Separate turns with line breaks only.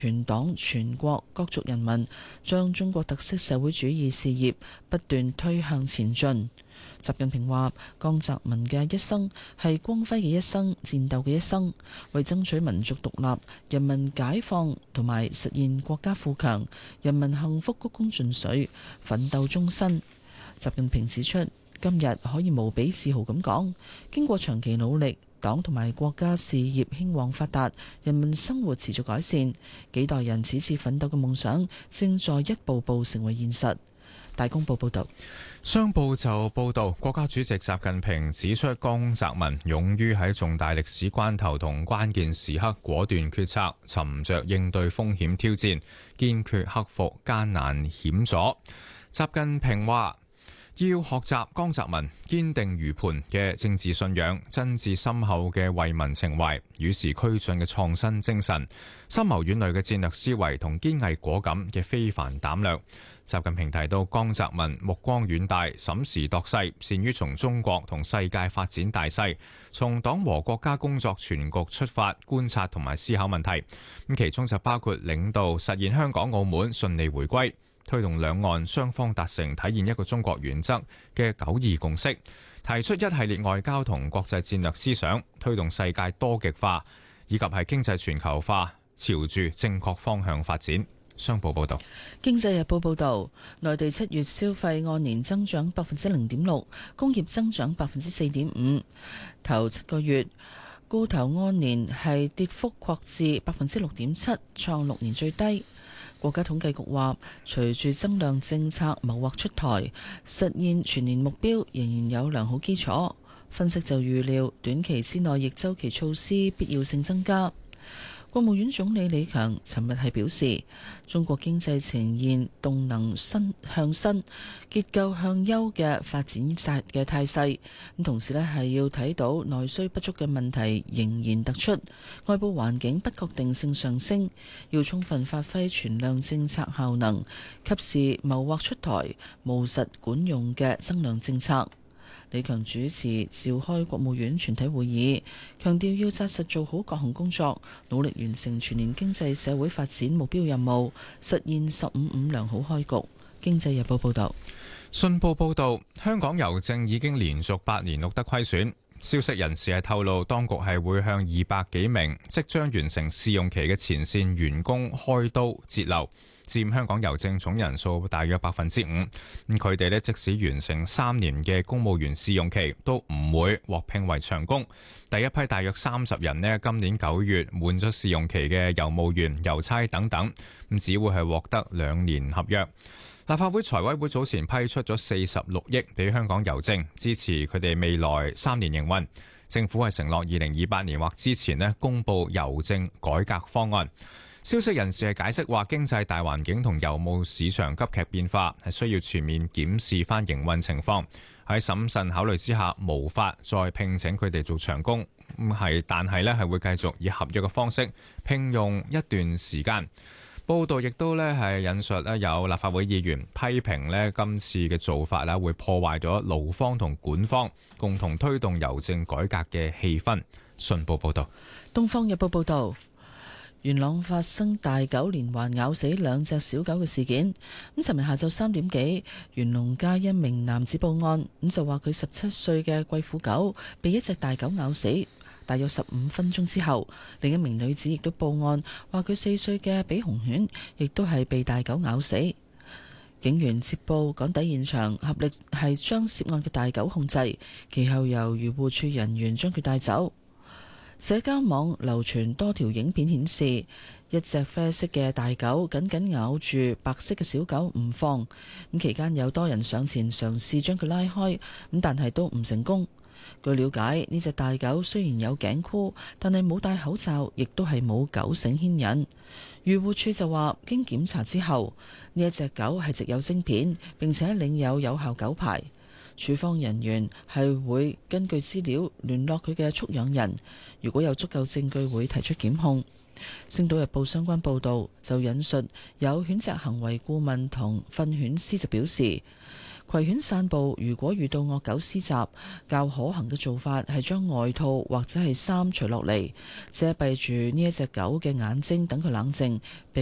全黨全國各族人民將中國特色社會主義事業不斷推向前進。習近平話：江澤民嘅一生係光輝嘅一生，戰鬥嘅一生，為爭取民族獨立、人民解放同埋實現國家富強、人民幸福鞠躬盡瘁，奮鬥終身。習近平指出，今日可以無比自豪咁講，經過長期努力，黨同埋國家事業興旺發達，人民生活持續改善，幾代人此次奮鬥嘅夢想正在一步步成為現實。大公報報道。
商報就報道，國家主席習近平指出，江澤民勇於喺重大歷史關頭同關鍵時刻果斷決策，沉着應對風險挑戰，堅決克服艱難險阻。習近平話，要學習江澤民堅定如磐嘅政治信仰、真摯深厚嘅為民情懷、與時俱進嘅創新精神、深謀遠慮嘅戰略思維同堅毅果敢嘅非凡膽略。習近平提到，江澤民目光遠大，審時度勢，善於從中國同世界發展大勢，從黨和國家工作全局出發觀察同埋思考問題。咁其中就包括領導實現香港澳門順利回歸，推動兩岸雙方達成體現一個中國原則嘅九二共識，提出一系列外交同國際戰略思想，推動世界多極化以及係經濟全球化朝住正確方向發展。商報報道。
經濟日報報道，內地7月消費按年增長0.6%，工業增長4.5%，頭7個月固投按年係跌幅擴至6.7%，創6年最低。國家統計局話，隨住增量政策謀劃出台，實現全年目標仍然有良好基礎。分析就預料，短期之內逆周期措施必要性增加。國務院總理李強尋日係表示，中國經濟呈現動能向新、結構向優嘅發展嘅態勢。咁同時係要睇到內需不足嘅問題仍然突出，外部環境不確定性上升，要充分發揮全量政策效能，及時謀劃出台務實管用嘅增量政策。李強主持召開國務院全體會議，強調要紮實做好各項工作，努力完成全年經濟社會發展目標任務，實現15.5良好開局。經濟日報報道。
信報報道，香港郵政已經連續8年錄得虧損。消息人士係透露，當局係會向200幾名即將完成試用期嘅前線員工開刀節流，佔香港郵政總人數大約5%。咁佢哋即使完成3年嘅公務員試用期，都唔會獲聘為長工。第一批大約30人今年9月滿咗試用期嘅郵務員、郵差等等，咁只會係獲得2年合約。立法會財委會早前批出咗46億俾香港郵政，支持佢哋未來3年營運。政府係承諾2028年或之前公布郵政改革方案。消息人士係解釋話，經濟大環境同郵務市場急劇變化，係需要全面檢視翻營運情況。喺審慎考慮之下，無法再聘請佢哋做長工。但係會繼續以合約嘅方式聘用一段時間。報道亦都係引述有立法會議員批評今次嘅做法會破壞咗勞方同管方共同推動郵政改革嘅氣氛。信報報道。
東方日報報道，元朗發生大狗連環咬死2隻小狗嘅事件。尋日下晝3點幾，元龍街一名男子報案，就話佢17歲嘅貴婦狗被一隻大狗咬死。大約15分鐘之後，另一名女子亦都報案，話佢4歲嘅比熊犬亦都係被大狗咬死。警員接報趕抵現場，合力係將涉案嘅大狗控制，其後由漁護處人員將佢帶走。社交網流傳多條影片顯示，一隻啡色嘅大狗緊緊咬住白色嘅小狗唔放。期間有多人上前嘗試將佢拉開，但係都唔成功。據了解，呢隻大狗雖然有頸箍，但係冇戴口罩，亦都係冇狗繩牽引。漁護處就話，經檢查之後，呢一隻狗係植有晶片，並且領有有效狗牌。處方人員係會根據資料聯絡佢嘅畜養人，如果有足夠證據，會提出檢控。星島日報相關報導就引述有犬隻行為顧問同訓犬師就表示， 攜犬散步，如果遇到惡狗施襲，較可行嘅做法係將外套或者係衫除落嚟，遮蔽住呢一隻狗嘅眼睛，等佢冷靜。